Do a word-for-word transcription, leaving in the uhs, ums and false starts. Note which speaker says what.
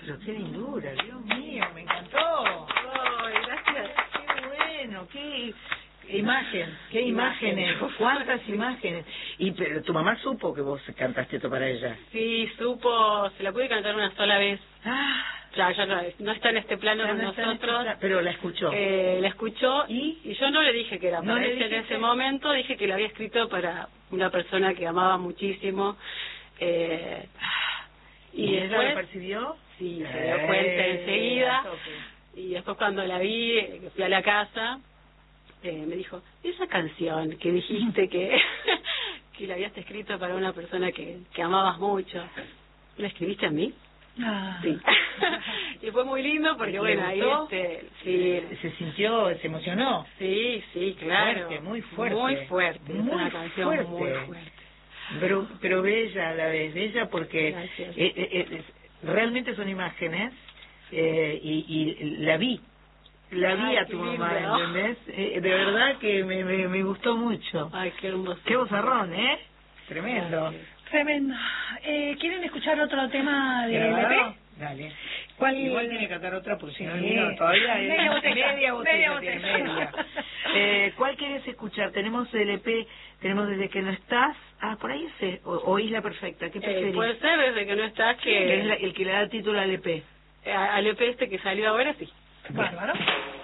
Speaker 1: pero qué lindura, Dios mío, me encantó.
Speaker 2: Ay, gracias.
Speaker 1: Qué bueno, qué imagen, qué imágenes, cuántas imágenes. Y pero tu mamá supo que vos cantaste esto para ella.
Speaker 2: Sí, supo, se la pude cantar una sola vez.
Speaker 1: Ah,
Speaker 2: Ya, ya no, no está en este plano con
Speaker 1: no está en este
Speaker 2: nosotros.
Speaker 1: plan, pero la escuchó.
Speaker 2: Eh, la escuchó
Speaker 1: ¿Y?
Speaker 2: y yo no le dije que era
Speaker 1: ¿No
Speaker 2: para
Speaker 1: le
Speaker 2: ese en
Speaker 1: dijiste?
Speaker 2: ese momento, dije que lo había escrito para una persona que amaba muchísimo. Eh,
Speaker 1: ¿Y,
Speaker 2: y
Speaker 1: ella
Speaker 2: después,
Speaker 1: lo percibió?
Speaker 2: sí, se dio cuenta
Speaker 1: Eh,
Speaker 2: enseguida.
Speaker 1: a tope.
Speaker 2: Y después cuando la vi, eh, que fui a la casa, eh, me dijo, esa canción que dijiste que, que la habías escrito para una persona que, que amabas mucho, ¿la escribiste a mí?
Speaker 3: Ah.
Speaker 2: Sí. Y fue muy lindo porque,
Speaker 1: ¿Le
Speaker 2: bueno, ahí
Speaker 1: gustó?
Speaker 2: este, sí,
Speaker 1: Se sintió, se emocionó.
Speaker 2: sí, sí, claro.
Speaker 1: Fuerte, muy fuerte.
Speaker 2: Muy fuerte, es
Speaker 1: Muy
Speaker 2: una canción
Speaker 1: fuerte.
Speaker 2: muy fuerte.
Speaker 1: Pero, pero bella a la vez, bella porque
Speaker 2: Gracias.
Speaker 1: eh, eh, eh, realmente son imágenes eh, y, y la vi, la vi
Speaker 2: Ay,
Speaker 1: a
Speaker 2: qué
Speaker 1: tu mamá,
Speaker 2: lindo.
Speaker 1: ¿entendés? Eh, de verdad que me, me, me gustó mucho.
Speaker 2: Ay, qué hermoso.
Speaker 1: Qué bozarrón, ¿eh? Tremendo.
Speaker 2: Gracias.
Speaker 3: Tremendo. Eh, ¿Quieren escuchar otro tema de L
Speaker 1: ¿Grabado?
Speaker 3: P?
Speaker 1: Dale.
Speaker 3: ¿Cuál?
Speaker 1: Igual tiene que cantar otra porque si no,
Speaker 3: Sí.
Speaker 1: no, todavía es
Speaker 3: Media botella.
Speaker 1: media botella,
Speaker 3: Media
Speaker 1: tiene,
Speaker 3: botella.
Speaker 1: media. Eh, ¿Cuál quieres escuchar? Tenemos el E P, tenemos Desde que no estás, ah, por ahí ese, o, o Isla Perfecta, ¿qué
Speaker 2: Eh,
Speaker 1: preferís?
Speaker 2: puede ser desde que no estás
Speaker 1: Que es la-
Speaker 2: que
Speaker 1: el que le da título al E P.
Speaker 2: eh, al E P este que salió ahora, sí.
Speaker 3: Bárbaro.